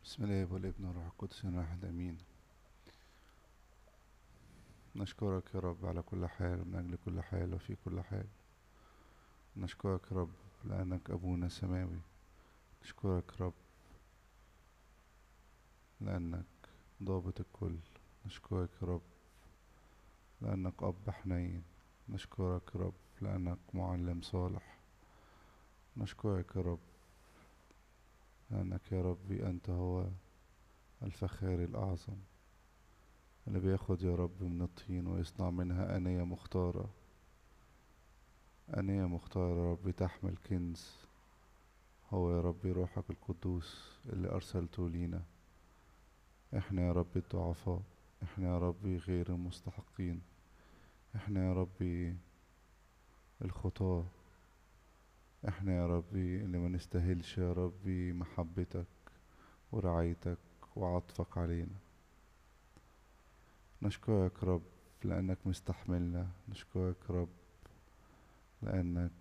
بسم الله والابن والروح القدس واحد امين. نشكرك يا رب على كل حال ومن اجل كل حال وفي كل حال. نشكرك يا رب لانك ابونا سماوي. نشكرك يا رب لانك ضابط الكل. نشكرك يا رب لانك اب حنين. نشكرك يا رب لانك معلم صالح. نشكرك يا رب لانك يا ربي انت هو الفخار الاعظم اللي بياخد يا رب من الطين ويصنع منها آنية مختارة. آنية مختارة يا رب تحمل كنز، هو يا ربي روحك القدوس اللي أرسلته لينا. احنا يا ربي الضعفاء، احنا يا ربي غير المستحقين، احنا يا ربي الخطاة، احنا يا ربي اللي ما نستاهلش يا ربي محبتك ورعايتك وعطفك علينا. نشكرك يا رب لأنك مستحملنا. نشكرك يا رب لأنك